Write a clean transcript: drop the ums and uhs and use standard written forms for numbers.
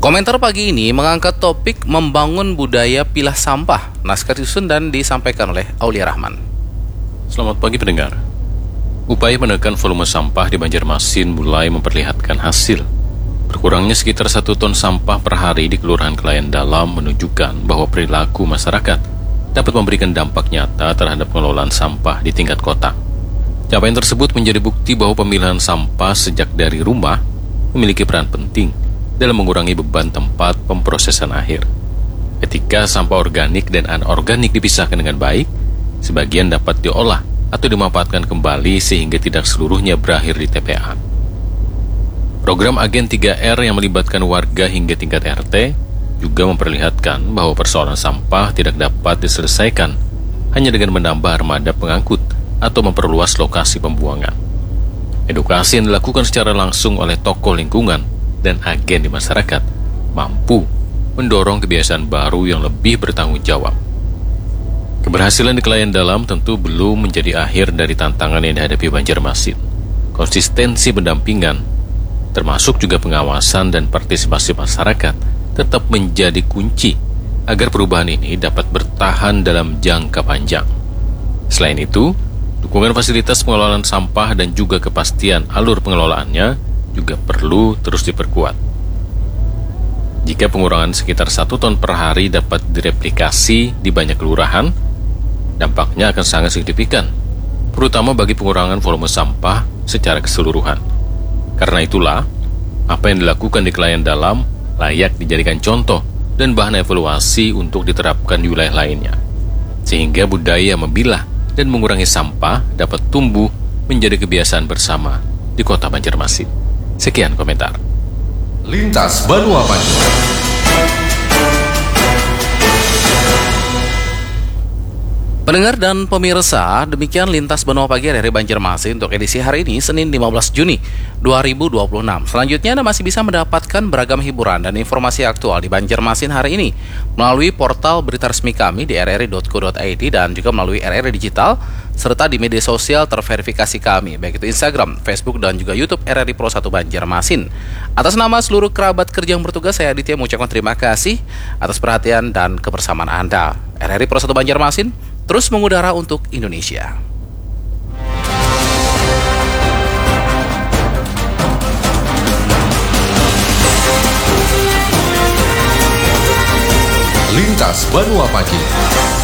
Komentar pagi ini mengangkat topik membangun budaya pilah sampah. Naskah disusun dan disampaikan oleh Aulia Rahman. Selamat pagi pendengar. Upaya menekan volume sampah di Banjarmasin mulai memperlihatkan hasil. Berkurangnya sekitar 1 ton sampah per hari di Kelurahan Kelayan Dalam menunjukkan bahwa perilaku masyarakat dapat memberikan dampak nyata terhadap pengelolaan sampah di tingkat kota. Capaian tersebut menjadi bukti bahwa pemilahan sampah sejak dari rumah memiliki peran penting dalam mengurangi beban tempat pemprosesan akhir. Ketika sampah organik dan anorganik dipisahkan dengan baik, sebagian dapat diolah atau dimanfaatkan kembali sehingga tidak seluruhnya berakhir di TPA. Program Agen 3R yang melibatkan warga hingga tingkat RT juga memperlihatkan bahwa persoalan sampah tidak dapat diselesaikan hanya dengan menambah armada pengangkut atau memperluas lokasi pembuangan. Edukasi yang dilakukan secara langsung oleh tokoh lingkungan dan agen di masyarakat mampu mendorong kebiasaan baru yang lebih bertanggung jawab. Keberhasilan di Kelayan Dalam tentu belum menjadi akhir dari tantangan yang dihadapi Banjarmasin. Konsistensi pendampingan, termasuk juga pengawasan dan partisipasi masyarakat, tetap menjadi kunci agar perubahan ini dapat bertahan dalam jangka panjang. Selain itu, dukungan fasilitas pengelolaan sampah dan juga kepastian alur pengelolaannya juga perlu terus diperkuat. Jika pengurangan sekitar 1 ton per hari dapat direplikasi di banyak kelurahan, dampaknya akan sangat signifikan, terutama bagi pengurangan volume sampah secara keseluruhan. Karena itulah, apa yang dilakukan di Kelayan Dalam layak dijadikan contoh dan bahan evaluasi untuk diterapkan di wilayah lainnya, sehingga budaya memilah dan mengurangi sampah dapat tumbuh menjadi kebiasaan bersama di kota Banjarmasin. Sekian komentar. Lintas Banua Pagi. Pendengar dan pemirsa, demikian Lintas Benua Pagi dari Banjarmasin untuk edisi hari ini, Senin 15 Juni 2026. Selanjutnya Anda masih bisa mendapatkan beragam hiburan dan informasi aktual di Banjarmasin hari ini melalui portal berita resmi kami di rri.co.id dan juga melalui RRI Digital, serta di media sosial terverifikasi kami, baik itu Instagram, Facebook, dan juga YouTube RRI Pro 1 Banjarmasin. Atas nama seluruh kerabat kerja yang bertugas, saya Aditya mengucapkan terima kasih atas perhatian dan kebersamaan Anda. RRI Pro 1 Banjarmasin terus mengudara untuk Indonesia. Lintas Banua Pagi.